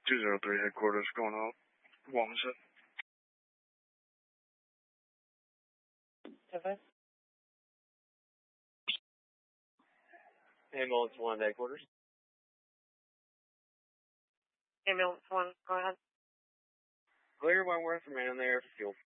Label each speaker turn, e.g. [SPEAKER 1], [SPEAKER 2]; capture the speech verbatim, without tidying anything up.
[SPEAKER 1] two zero three headquarters going out. Wamsit.
[SPEAKER 2] Okay.
[SPEAKER 3] Ambulance one headquarters.
[SPEAKER 2] Ambulance one, go ahead.
[SPEAKER 3] Clear Wentworth, man in the air for fuel.